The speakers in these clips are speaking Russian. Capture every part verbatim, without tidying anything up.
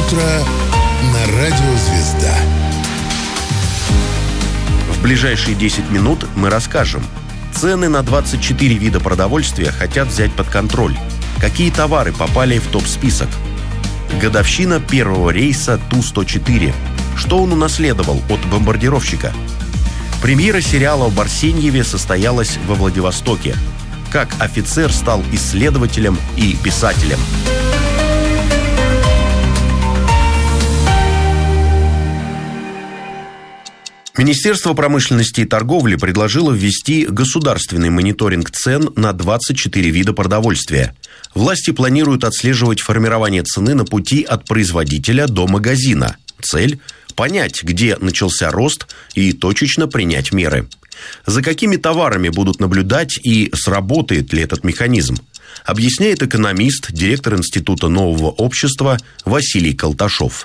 утро на радио «Звезда». В ближайшие десять минут мы расскажем. Цены на двадцать четыре вида продовольствия хотят взять под контроль. Какие товары попали в топ-список? Годовщина первого рейса Ту сто четыре. Что он унаследовал от бомбардировщика? Премьера сериала об Арсеньеве состоялась во Владивостоке. Как офицер стал исследователем и писателем? Министерство промышленности и торговли предложило ввести государственный мониторинг цен на двадцать четыре вида продовольствия. Власти планируют отслеживать формирование цены на пути от производителя до магазина. Цель – понять, где начался рост, и точечно принять меры. За какими товарами будут наблюдать и сработает ли этот механизм, объясняет экономист, директор Института нового общества Василий Колташов.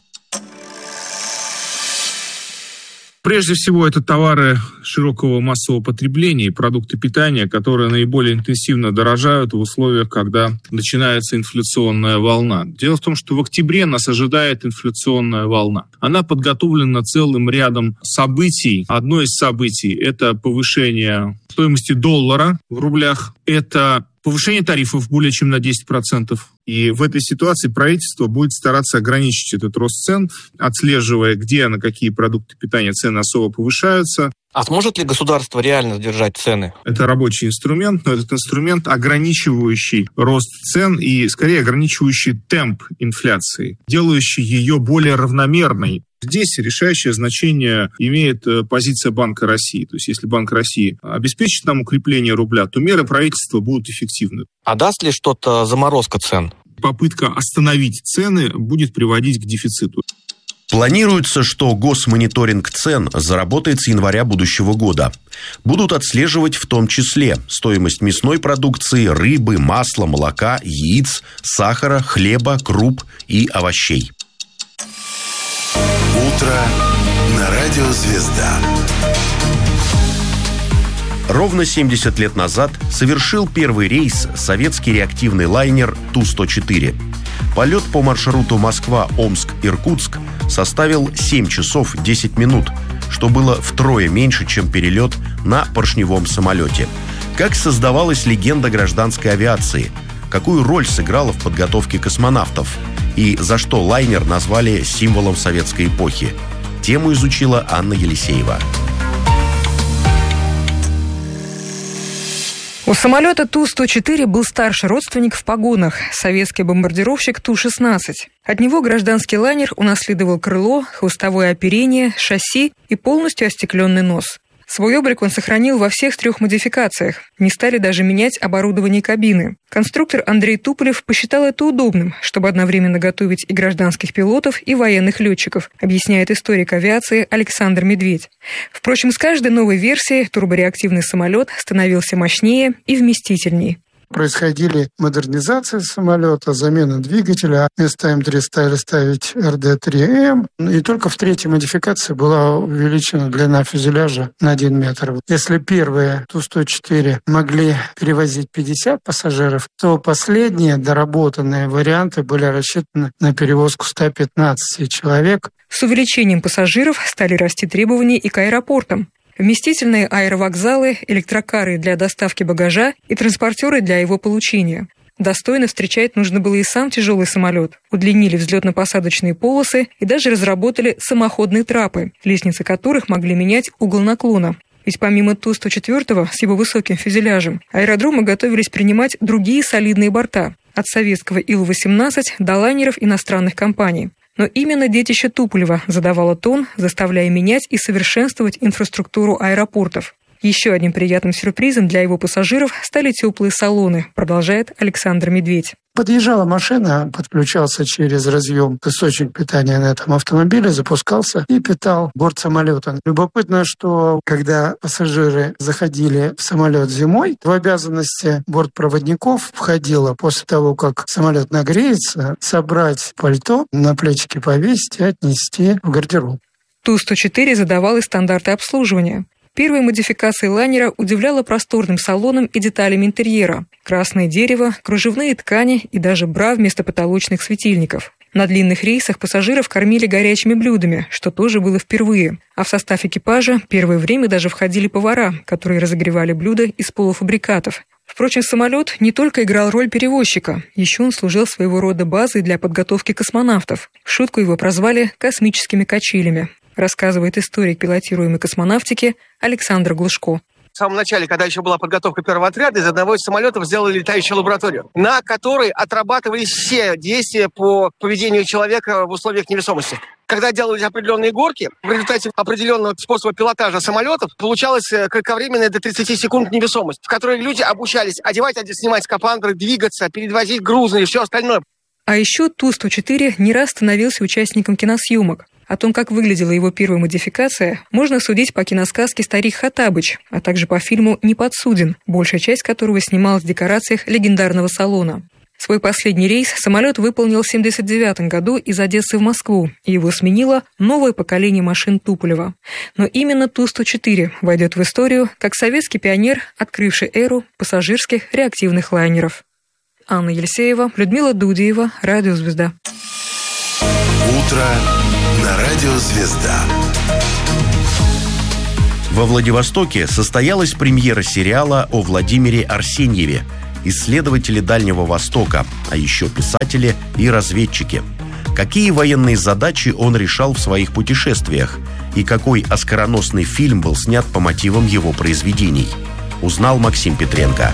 Прежде всего, это товары широкого массового потребления и продукты питания, которые наиболее интенсивно дорожают в условиях, когда начинается инфляционная волна. Дело в том, что в октябре нас ожидает инфляционная волна. Она подготовлена целым рядом событий. Одно из событий – это повышение стоимости доллара в рублях, это повышение тарифов более чем на десять процентов. И в этой ситуации правительство будет стараться ограничить этот рост цен, отслеживая, где на какие продукты питания цены особо повышаются. А сможет ли государство реально сдержать цены? Это рабочий инструмент, но этот инструмент, ограничивающий рост цен и, скорее, ограничивающий темп инфляции, делающий ее более равномерной. Здесь решающее значение имеет позиция Банка России. То есть, если Банк России обеспечит нам укрепление рубля, то меры правительства будут эффективны. А даст ли что-то заморозка цен? Попытка остановить цены будет приводить к дефициту. Планируется, что госмониторинг цен заработает с января будущего года. Будут отслеживать в том числе стоимость мясной продукции, рыбы, масла, молока, яиц, сахара, хлеба, круп и овощей. Утро на радио «Звезда». Ровно семьдесят лет назад совершил первый рейс советский реактивный лайнер Ту сто четыре. Полет по маршруту Москва-Омск-Иркутск составил семь часов десять минут, что было втрое меньше, чем перелет на поршневом самолете. Как создавалась легенда гражданской авиации? Какую роль сыграла в подготовке космонавтов? И за что лайнер назвали символом советской эпохи? Тему изучила Анна Елисеева. У самолета Ту сто четыре был старший родственник в погонах – советский бомбардировщик Ту шестнадцать. От него гражданский лайнер унаследовал крыло, хвостовое оперение, шасси и полностью остекленный нос. Свой облик он сохранил во всех трех модификациях. Не стали даже менять оборудование кабины. Конструктор Андрей Туполев посчитал это удобным, чтобы одновременно готовить и гражданских пилотов, и военных летчиков, объясняет историк авиации Александр Медведь. Впрочем, с каждой новой версией турбореактивный самолет становился мощнее и вместительней. Происходили модернизации самолета, замена двигателя. Вместо Эм три стали ставить Эр Дэ три Эм. И только в третьей модификации была увеличена длина фюзеляжа на один метр. Если первые Ту сто четыре могли перевозить пятьдесят пассажиров, то последние доработанные варианты были рассчитаны на перевозку ста пятнадцати человек. С увеличением пассажиров стали расти требования и к аэропортам. Вместительные аэровокзалы, электрокары для доставки багажа и транспортеры для его получения. Достойно встречать нужно было и сам тяжелый самолет. Удлинили взлетно-посадочные полосы и даже разработали самоходные трапы, лестницы которых могли менять угол наклона. Ведь помимо Ту сто четыре с его высоким фюзеляжем, аэродромы готовились принимать другие солидные борта, от советского Ил восемнадцать до лайнеров иностранных компаний. Но именно детище Туполева задавало тон, заставляя менять и совершенствовать инфраструктуру аэропортов. Еще одним приятным сюрпризом для его пассажиров стали теплые салоны, продолжает Александр Медведь. Подъезжала машина, подключался через разъем источник питания на этом автомобиле, запускался и питал борт самолета. Любопытно, что когда пассажиры заходили в самолет зимой, в обязанности бортпроводников входило после того, как самолет нагреется, собрать пальто, на плечики повесить и отнести в гардероб. Ту сто четыре задавал и стандарты обслуживания. Первой модификацией лайнера удивляла просторным салоном и деталями интерьера. Красное дерево, кружевные ткани и даже бра вместо потолочных светильников. На длинных рейсах пассажиров кормили горячими блюдами, что тоже было впервые. А в состав экипажа первое время даже входили повара, которые разогревали блюда из полуфабрикатов. Впрочем, самолет не только играл роль перевозчика, еще он служил своего рода базой для подготовки космонавтов. В шутку его прозвали «космическими качелями», рассказывает историк пилотируемой космонавтики Александр Глушко. В самом начале, когда еще была подготовка первого отряда, из одного из самолетов сделали летающую лабораторию, на которой отрабатывались все действия по поведению человека в условиях невесомости. Когда делались определенные горки, в результате определенного способа пилотажа самолетов получалась кратковременная до тридцати секунд невесомость, в которой люди обучались одевать, снимать скафандры, двигаться, перевозить грузы и все остальное. А еще Ту сто четыре не раз становился участником киносъемок. О том, как выглядела его первая модификация, можно судить по киносказке «Старик Хоттабыч», а также по фильму «Неподсуден», большая часть которого снималась в декорациях легендарного салона. Свой последний рейс самолет выполнил в семьдесят девятом году из Одессы в Москву, и его сменило новое поколение машин Туполева. Но именно Ту сто четыре войдет в историю как советский пионер, открывший эру пассажирских реактивных лайнеров. Анна Елисеева, Людмила Дудеева, Радио Звезда. Утро на Радио Звезда. Во Владивостоке состоялась премьера сериала о Владимире Арсеньеве, исследователе Дальнего Востока, а еще писателе и разведчике. Какие военные задачи он решал в своих путешествиях и какой оскароносный фильм был снят по мотивам его произведений, узнал Максим Петренко.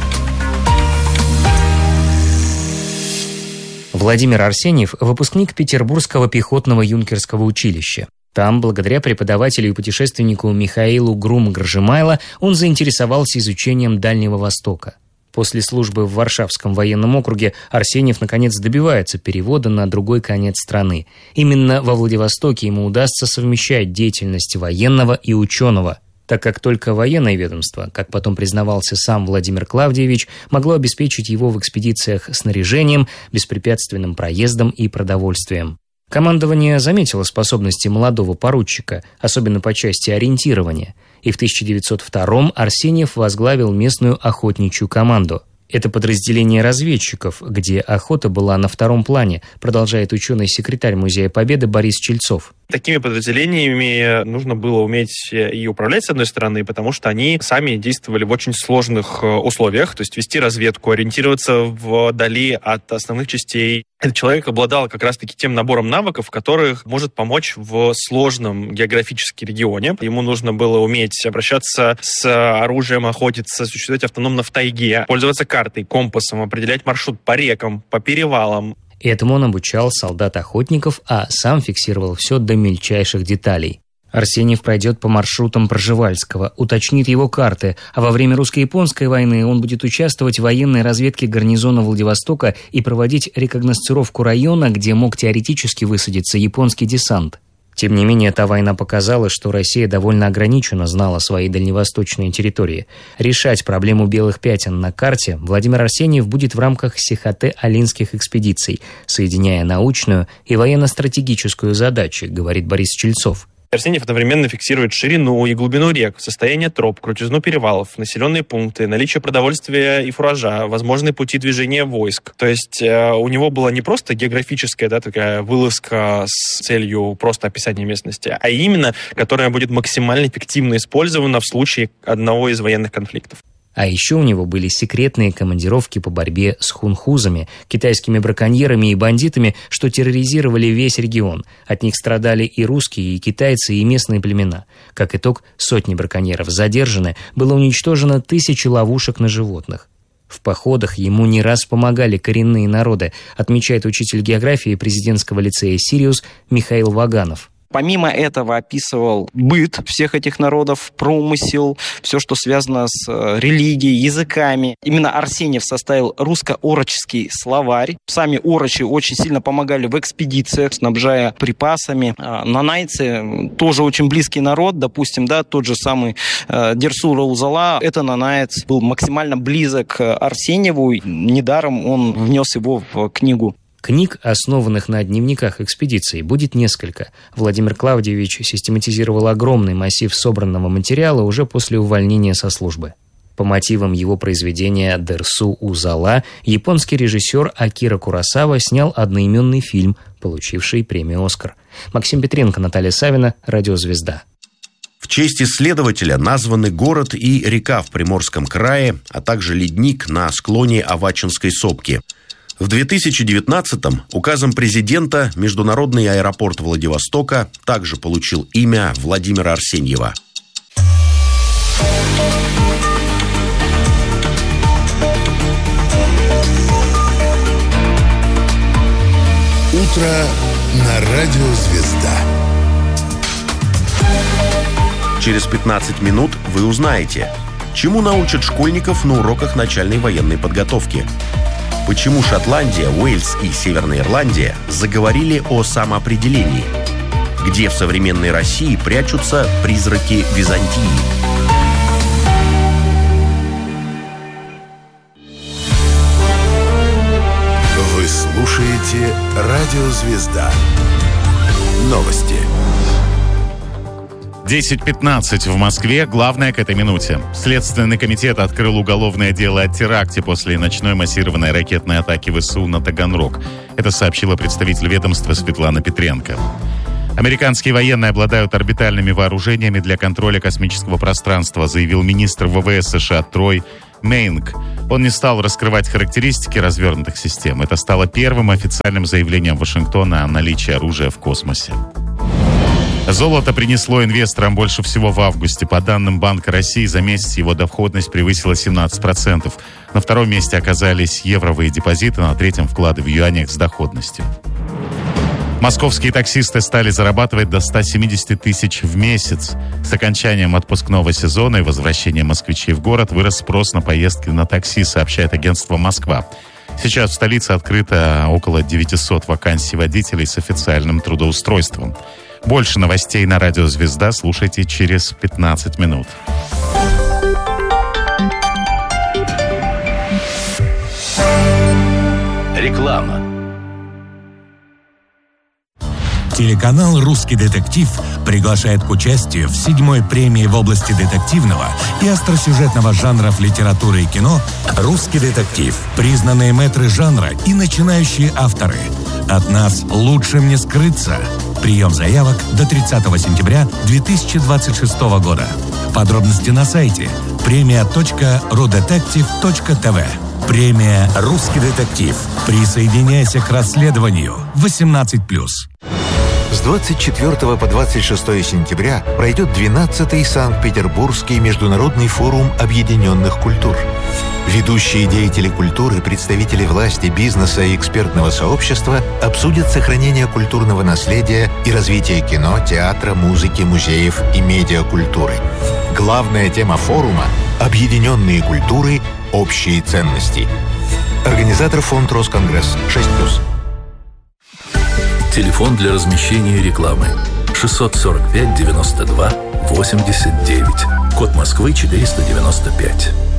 Владимир Арсеньев – выпускник Петербургского пехотного юнкерского училища. Там, благодаря преподавателю и путешественнику Михаилу Грум-Гржемайло, он заинтересовался изучением Дальнего Востока. После службы в Варшавском военном округе Арсеньев, наконец, добивается перевода на другой конец страны. Именно во Владивостоке ему удастся совмещать деятельность военного и ученого, так как только военное ведомство, как потом признавался сам Владимир Клавдиевич, могло обеспечить его в экспедициях снаряжением, беспрепятственным проездом и продовольствием. Командование заметило способности молодого поручика, особенно по части ориентирования, и в тысяча девятьсот втором Арсеньев возглавил местную охотничью команду. Это подразделение разведчиков, где охота была на втором плане, продолжает ученый-секретарь Музея Победы Борис Чельцов. Такими подразделениями нужно было уметь и управлять, с одной стороны, потому что они сами действовали в очень сложных условиях, то есть вести разведку, ориентироваться вдали от основных частей. Этот человек обладал как раз-таки тем набором навыков, которых может помочь в сложном географическом регионе. Ему нужно было уметь обращаться с оружием, охотиться, существовать автономно в тайге, пользоваться картой, компасом, определять маршрут по рекам, по перевалам. Этому он обучал солдат-охотников, а сам фиксировал все до мельчайших деталей. Арсеньев пройдет по маршрутам Пржевальского, уточнит его карты, а во время русско-японской войны он будет участвовать в военной разведке гарнизона Владивостока и проводить рекогносцировку района, где мог теоретически высадиться японский десант. Тем не менее, эта война показала, что Россия довольно ограниченно знала свои дальневосточные территории. Решать проблему белых пятен на карте Владимир Арсеньев будет в рамках Сихотэ-Алинских экспедиций, соединяя научную и военно-стратегическую задачи, говорит Борис Чельцов. Арсеньев одновременно фиксирует ширину и глубину рек, состояние троп, крутизну перевалов, населенные пункты, наличие продовольствия и фуража, возможные пути движения войск. То есть э, у него была не просто географическая, да, такая вылазка с целью просто описания местности, а именно, которая будет максимально эффективно использована в случае одного из военных конфликтов. А еще у него были секретные командировки по борьбе с хунхузами, китайскими браконьерами и бандитами, что терроризировали весь регион. От них страдали и русские, и китайцы, и местные племена. Как итог, сотни браконьеров задержаны, было уничтожено тысячи ловушек на животных. В походах ему не раз помогали коренные народы, отмечает учитель географии президентского лицея «Сириус» Михаил Ваганов. Помимо этого описывал быт всех этих народов, промысел, все, что связано с религией, языками. Именно Арсеньев составил русско-орочский словарь. Сами орочи очень сильно помогали в экспедициях, снабжая припасами. Нанайцы тоже очень близкий народ, допустим, да, тот же самый Дерсу-Раузала. Это нанаец был максимально близок к Арсеньеву. Недаром он внес его в книгу. Книг, основанных на дневниках экспедиции, будет несколько. Владимир Клавдиевич систематизировал огромный массив собранного материала уже после увольнения со службы. По мотивам его произведения «Дерсу Узала» японский режиссер Акира Куросава снял одноименный фильм, получивший премию «Оскар». Максим Петренко, Наталья Савина, «Радиозвезда». В честь исследователя названы город и река в Приморском крае, а также ледник на склоне Авачинской сопки. В две тысячи девятнадцатом указом президента международный аэропорт Владивостока также получил имя Владимира Арсеньева. Утро на радио «Звезда». Через пятнадцать минут вы узнаете, чему научат школьников на уроках начальной военной подготовки. Почему Шотландия, Уэльс и Северная Ирландия заговорили о самоопределении. Где в современной России прячутся призраки Византии. Вы слушаете радио «Звезда». Новости. десять пятнадцать в Москве. Главное к этой минуте. Следственный комитет открыл уголовное дело о теракте после ночной массированной ракетной атаки ВСУ на Таганрог. Это сообщила представитель ведомства Светлана Петренко. Американские военные обладают орбитальными вооружениями для контроля космического пространства, заявил министр ВВС США Трой Мейнг. Он не стал раскрывать характеристики развернутых систем. Это стало первым официальным заявлением Вашингтона о наличии оружия в космосе. Золото принесло инвесторам больше всего в августе. По данным Банка России, за месяц его доходность превысила семнадцать процентов. На втором месте оказались евровые депозиты, на третьем вклады в юанях с доходностью. Московские таксисты стали зарабатывать до ста семидесяти тысяч в месяц. С окончанием отпускного сезона и возвращением москвичей в город вырос спрос на поездки на такси, сообщает агентство «Москва». Сейчас в столице открыто около девятисот вакансий водителей с официальным трудоустройством. Больше новостей на радио «Звезда» слушайте через пятнадцать минут. Реклама. Телеканал «Русский детектив» приглашает к участию в седьмой премии в области детективного и остросюжетного жанров литературы и кино «Русский детектив». Признанные мэтры жанра и начинающие авторы. От нас лучшим не скрыться. Прием заявок до тридцатого сентября две тысячи двадцать шестого года. Подробности на сайте премия точка рудетектив точка тв. Премия «Русский детектив». Присоединяйся к расследованию. восемнадцать плюс. С двадцать четвёртого по двадцать шестое сентября пройдет двенадцатый Санкт-Петербургский международный форум объединенных культур. Ведущие деятели культуры, представители власти, бизнеса и экспертного сообщества обсудят сохранение культурного наследия и развитие кино, театра, музыки, музеев и медиакультуры. Главная тема форума – объединенные культуры, общие ценности. Организатор фонд Росконгресс шесть плюс. Телефон для размещения рекламы шестьсот сорок пять девяносто два восемьдесят девять. Код Москвы четыреста девяносто пять.